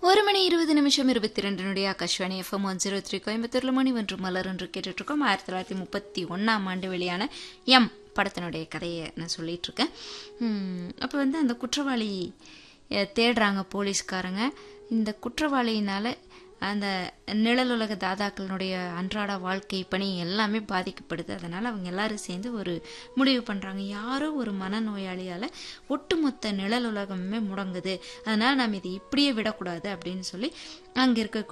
1:20 Akashvani FM 103 கோயம்புத்தூர்ல மணி ஒன்று மலர் என்று கேட்டுட்டு இருக்கோம். 1931 வெளியான எம் படத்தினுடைய கதையை நான் சொல்லிட்டு இருக்கேன். அப்போ அந்த குற்றவாளி தேடுறாங்க போலீஸ்காரங்க. இந்த குற்றவாளியினால அந்த நிழலுலக தாதாக்களினுடைய அன்றாட வாழ்க்கை பணி எல்லாமே பாதிக்கப்படுது. அதனால் அவங்க எல்லாரும் சேர்ந்து ஒரு முடிவு பண்ணுறாங்க. யாரோ ஒரு மனநோயாளியால் ஒட்டுமொத்த நிழலுலகமே முடங்குது, அதனால் நம்ம இதை இப்படியே விடக்கூடாது அப்படின்னு சொல்லி அங்கே இருக்க